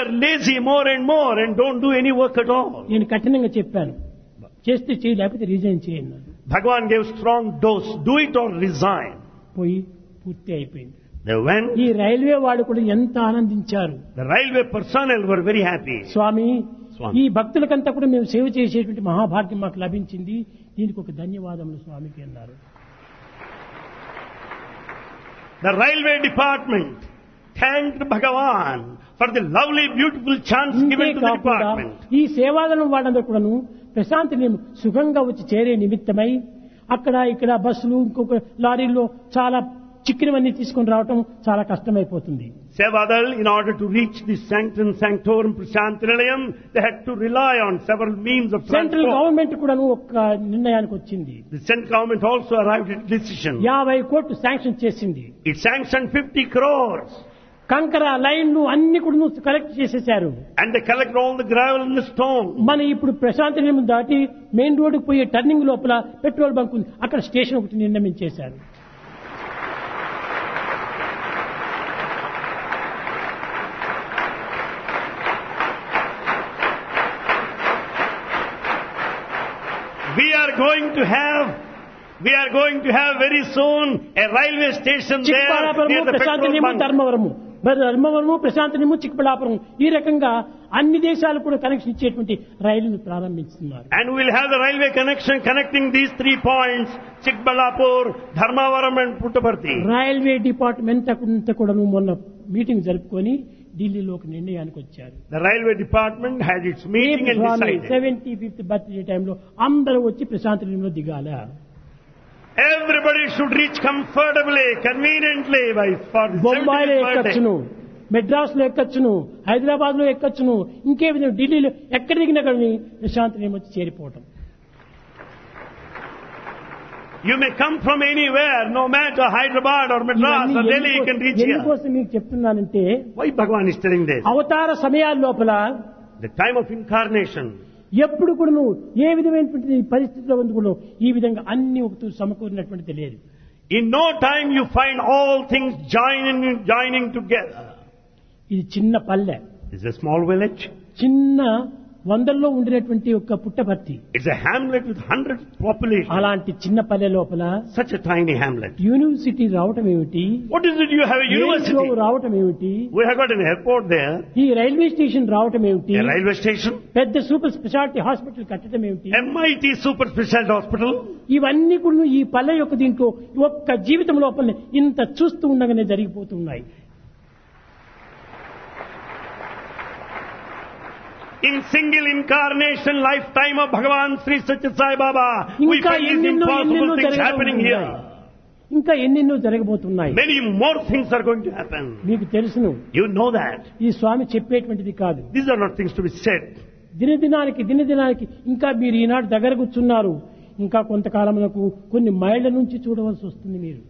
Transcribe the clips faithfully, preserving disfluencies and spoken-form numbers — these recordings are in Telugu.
are lazy more and more and don't do any work at all. నేను కఠినంగా చెప్పాను, చేస్తే చేయి, లేకపోతే రిజైన్ చేయండి. Bhagavan gave strong dose, do it or resign. పోయి పూర్తి అయిపోయింది. They went. ఈ రైల్వే వాళ్ళు కూడా ఎంత ఆనందించారు. The railway personnel were very happy. స్వామి, స్వామి, ఈ భక్తులకంతా కూడా మేము సేవ చేసేటువంటి మహాభాగ్యం మాకు లభించింది, దీనికి ఒక ధన్యవాదములు స్వామికి అన్నారు. The railway department thanked Bhagavan for the lovely, beautiful chance given to the department. ఈ సేవాదనం వాళ్ళందరూ కూడాను ప్రశాంతిని సుఖంగా వచ్చి చేరే నిమిత్తమై అక్కడ ఇక్కడ బస్సులు ఇంకొక లారీల్లో చాలా చిక్కినవన్నీ తీసుకొని రావటం చాలా కష్టమైపోతుంది. Sevadal, in order to reach the sanctum sanctorum Prashantilayam, they had to rely on several means of central transport. Government కూడాను ఒక నిర్ణయానికి వచ్చింది. The central government also arrived at a decision. యాభై కోట్లు శాంక్షన్ చేసింది. It sanctioned fifty crores. కంకర లైన్లు అన్ని కూడా కలెక్ట్ చేసేశారు. And they collected all the gravel and the stone. మన ఇప్పుడు ప్రశాంతి నిలయం దాటి మెయిన్ రోడ్డుకు పోయే టర్నింగ్ లోపల పెట్రోల్ బంక్ ఉంది, అక్కడ స్టేషన్ ఒకటి నిర్ణయించేశారు. We are going to have, we are going to have very soon a railway station there చిక్బళాపురము, near the Prashanti petrol నిలయం, bunk. ధర్మవరము, ధర్మవరము, ప్రశాంతి నిలయం, చిక్బళాపురం, ఈ రకంగా అన్ని దేశాలు కూడా కనెక్షన్ ఇచ్చేటువంటి రైలును ప్రారంభిస్తున్నారు. And we will have the railway connection connecting these three points, Chikbalapur, Dharmavaram and Puttaparthi. Railway department అంతా కూడా మొన్న మీటింగ్ జరుపుకొని ఢిల్లీలోకి నిర్ణయానికి వచ్చారు. The railway department had its meeting and decided. Seventy fifth birthday టైంలో అందరూ వచ్చి ప్రశాంతి నిలయంలో దిగాల. Everybody should reach comfortably, conveniently by for the బొంబాయిలో seventieth ఎక్కచ్చును, birthday. మెడ్రాస్ లో ఎక్కచ్చును, హైదరాబాద్ లో ఎక్కచ్చును, ఇంకే విధంగా ఢిల్లీలో ఎక్కడ దిగినా కానీ ప్రశాంతి నిలయం వచ్చి చేరిపోవటం. You may come from anywhere, no matter Hyderabad or Madras or Delhi, you can reach here. ఎందుకోసం మీకు చెప్తున్నానంటే, Why Bhagavan is telling this? అవతార సమయాల లోపల The time of incarnation. ఎప్పుడు కూడా నువ్వు ఏ విధమైనటువంటి పరిస్థితిలో ఉంది కూడా ఈ విధంగా అన్ని ఒక సమకూరినటువంటిది లేదు. In no time you find all things joining, joining together. ఇది చిన్న పల్లె, It's a small village. చిన్న వందల్లో ఉండినటువంటి ఒక Puttaparthi. It's a hamlet with hundreds population. అలాంటి చిన్న పల్లె లోపల Such a tiny hamlet. University రావటం ఏమిటి, What is it? You have a university. ఎయిర్‌లో రావటం ఏమిటి, We have got an airport there, ఈ రైల్వే స్టేషన్ రావటం ఏమిటి, a railway station, పెద్ద సూపర్ స్పెషాలిటీ హాస్పిటల్ కట్టడం ఏమిటి, M I T super specialty hospital. ఇవన్నీ కూడా ఈ పల్లె యొక్క దీంట్లో ఒక్క జీవితం లోపల ఇంత చూస్తూ ఉండగానే జరిగిపోతున్నాయి. In single incarnation lifetime of Bhagavan Sri Satya Sai Baba, we ఇంకా find these ఎన్నెన్నో impossible ఎన్నెన్నో things happening here. జరగబోతున్నాయి. ఇంకా ఎన్నెన్నో జరగబోతున్నాయి. Many more things are going to happen. మీకు తెలుసును, You know that. ఈ స్వామి చెప్పేటువంటిది కాదు. These are not things to be said. దినదినానికి దినదినానికి ఇంకా మీరు ఈనాడు దగ్గర కూర్చున్నారు, ఇంకా కొంతకాలమునకు కొన్ని మైళ్ళ నుంచి చూడవలసి వస్తుంది. మీరు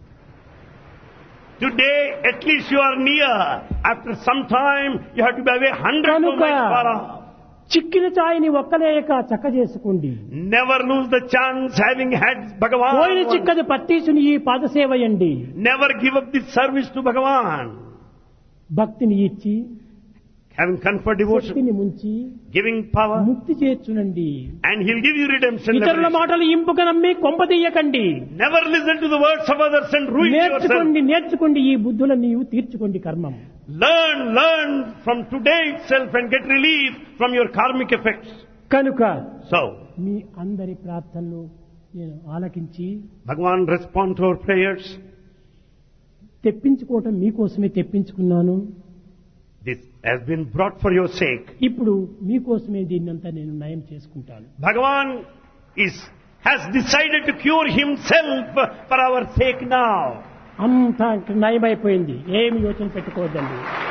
Today, at least you are near. After some time, you have to be away hundreds of కనుక miles far off. చిక్కిన ఛాయని ఒక్కలేక చక్క చేసుకోండి. Never lose the chance having had పోయిన Bhagavan. చిక్కది పట్టీసుని ఈ పాదసేవయండి. Never give up this service to Bhagavan. భక్తిని ఇచ్చి Having conferred devotion, శక్తిని ముంచి giving power, ముక్తి చేర్చునండి. and He'll give you redemption. ఇతరుల liberation. మాటలు ఇంపుక నమ్మి కొంపదీయకండి. Never listen to the words of others and ruin yourself. నేర్చుకోండి నేర్చుకోండి ఈ బుద్ధుల నీవు తీర్చుకోండి కర్మం. Learn, learn from today itself and get relief from your karmic effects. కనుక So, మీ అందరి ప్రార్థనలు నేను ఆలకించి Bhagavan respond to our prayers. తెప్పించుకోవటం మీకోసమే తెప్పించుకున్నాను. This has been brought for your sake. ఇప్పుడు మీకోసమే దీన్నంతా నేను నయం చేసుకుంటాను. Bhagavan is has decided to cure himself for our sake now. అంతా నయమైపోయింది, ఏమి యోచన పెట్టుకోవద్దండి.